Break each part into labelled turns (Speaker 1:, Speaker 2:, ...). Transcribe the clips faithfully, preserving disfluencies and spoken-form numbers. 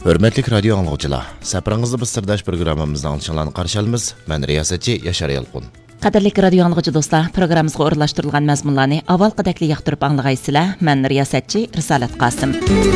Speaker 1: Hürmetlik radyo anlıqçılar, saprağınızda biz sirdaş programımızda alışılan qarşılımız, ben riyasatçı Yaşar Yalqın.
Speaker 2: Qadirlik radio anlıqçı dostlar, programımızga o'rinlashtirilgan mazmunlarni avvalqidakli yoqtirib anglag'aysizlar. Men riyasatchi Risolat Qosim.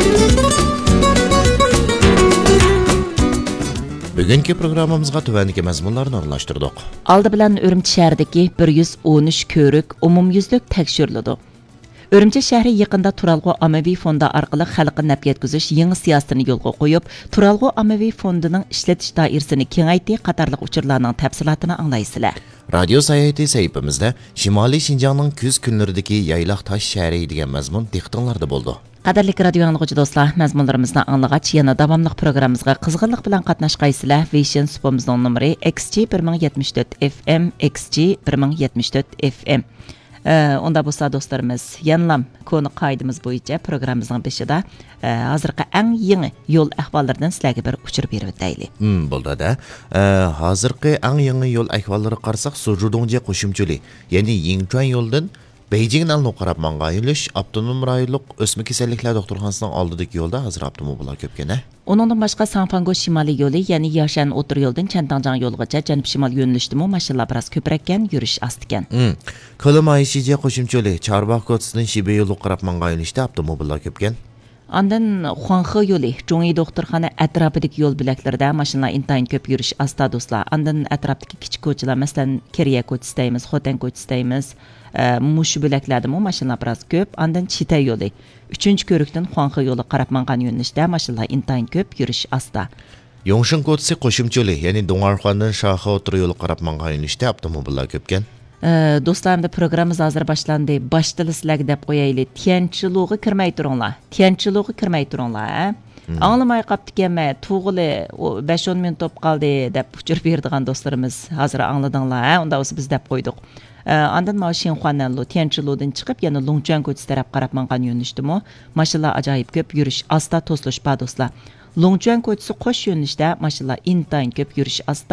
Speaker 1: Bugungi programmamizga tuvandagi mazmunlarni o'rinlashtirdik.
Speaker 2: Oldi bilan Urumchi shahridagi bir yuz o'n uch ko'rik umumyuzlik tekshirildi. Urumchi shahri yaqinda Turalg'u ommaviy fondi orqali xalqqa naf yetkazish yangi siyosatini yo'lga qo'yib, Turalg'u ommaviy fondining ishlatish doirasini kengaytdi qatorliq uchurlarning tafsilotini anglaysizlar.
Speaker 1: Radio sayeti sayfimizda Shimoliy Shinjongning kuz kunlaridagi yaylaq tosh shahri degan mazmun diqqatinglarda bo'ldi.
Speaker 2: Qadirlik radio anlıqçı dostlar, mazmunlarimizni anlag'ach yana davomli programmamizga qizg'inlik bilan qatnashqaysizlar. Vision supamizning nomeri X G bir ming yetmish to'rt F M X G bir ming yetmish to'rt F M. Ee, onda bo'lsa do'stlarimiz, yanlam konu qoidamiz bo'yicha programmamizning beshida e, hozirgi eng yangi yo'l ahvollaridan sizlarga bir uchirib berib o'taylik.
Speaker 1: Hmm, bo'ldi-da. E, hozirgi eng yangi yo'l ahvollari qarsak, Suzhudongje qo'shimchali, ya'ni Yingchuan yo'ldan Beijingdan qarab manga yo'lish avtonom rayonlik o'sma kasalliklar doktorxonasining oldidagi yo'lda hozir avtomobillar ko'pgina.
Speaker 2: Uningdan boshqa Sanfango shimoliy yo'li, ya'ni Yashan o'tir yo'ldan Chantangjiang yo'ligacha janub shimol yo'nalishdimi mashinalar biroz ko'proq ekan, yurish ost ekan.
Speaker 1: Hmm. Kolomayshije qo'shimchali Charbaq ko'chasidan Shibe yo'li qarab manga yo'lishda avtomobillar ko'pgan.
Speaker 2: Ondan Xuanxe yo'li, Zhongyi doktorxona atrofidagi yo'l bo'laklarida mashinalar intayin ko'p yurish asta do'stlar. Ondan atrofdagi kichik ko'chalar, masalan, Keriya ko'chasi deymiz, Xotan ko'chasi deymiz. Mush bo'laklardami mashinalar biroz ko'p. Ondan Chita yo'li, uchinchi ko'rikdan Xuanxe yo'li qarab mangan yo'nalishda mashinalar intayin ko'p yurish asta.
Speaker 1: Yongshin ko'chasi qo'shimchali, ya'ni Dongarxondan Shaha o'tir yo'li qarab mangan yo'nalishda avtomobillar ko'pgan.
Speaker 2: Do'stlarimda programmamiz hozir boshlandi. Boshda sizlarga deb qo'yaylik. Tianchiluga kirmay turinglar. Tianchiluga kirmay turinglar. Anglamay qaptikanma, to'g'ri besh o'n minut o'tib qoldi deb uchirib berdigan do'stlarimiz hozir angladinglar. Unda o'zi biz deb qo'ydik. Ondan ma Shinxuananlu Tianchiludan chiqib, yana Longchuan ko'chasi taraf qarab mangan yo'nalishdimi? Mashinalar ajoyib ko'p yurish asta to'slish ba do'stlar. Longchuan ko'chasi qo'sh yo'nalishda mashinalar intayin ko'p yurish asta.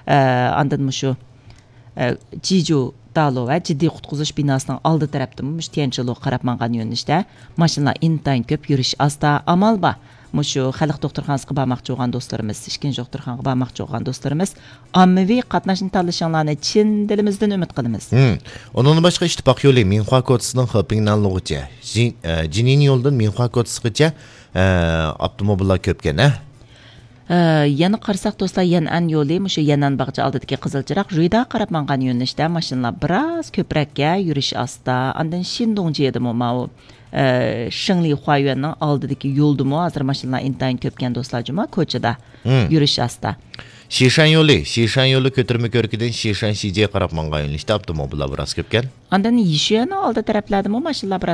Speaker 2: Ondan mushu Jiju Dalo va jiddiy qutqizish binosining oldi tarafda mush Tianchilu qarab mangan yo'nalishda mashinalar intayin ko'p yurish asta. Amal ba mushu xalq doktorxonasiga bormoqchi bo'lgan do'stlarimiz, ikkinchi doktorxonaga bormoqchi bo'lgan do'stlarimiz, ommaviy qatnashni tanlashinglarni chin dilimizdan umid qilamiz.
Speaker 1: Hmm. Onun boshqa ittifoq yo'li Minhua ko'chasining Hepingnan-Lugacha, Jinin yo'ldan Minhua ko'chasigacha avtomobillar ko'pgan, a?
Speaker 2: Yana qarsak do'stlar, Yanan yo'li, mushu Yanan bog'cha oldidagi qizilchiroq Juyda qarab mangan yo'nalishda mashinalar biroz ko'proqga yurish asta. Ondan Shindongji edimi ma u Shingli Huayuanning oldidagi yo'ldimi hozir mashinalar intayin ko'pgan do'stlar juma ko'chada yurish asta.
Speaker 1: Shishan yo'li, Shishan yo'li ko'tirma ko'rkidan Shishan Shije qarab mangan yo'nalishda avtomobillar biroz ko'pgan.
Speaker 2: Ondan Yishuan oldi taraflardami mashinalar